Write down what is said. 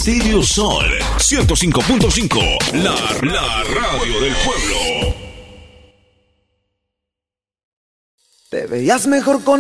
Stereo Sol 105.5, la radio del pueblo. Te veías mejor con